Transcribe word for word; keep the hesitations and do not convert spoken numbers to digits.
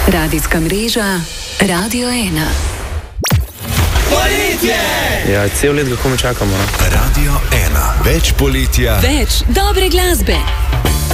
Radijska mreža Radio ena. Poletje! Ja, cel let ga kome čakamo. Radio ena. Več poletja. Več dobre glasbe.